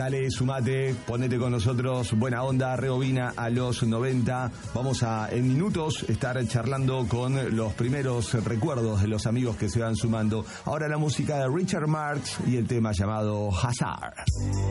Dale, sumate, ponete con nosotros, buena onda, rebobina a los 90. Vamos a, en minutos, estar charlando con los primeros recuerdos de los amigos que se van sumando. Ahora la música de Richard Marx y el tema llamado Hazard.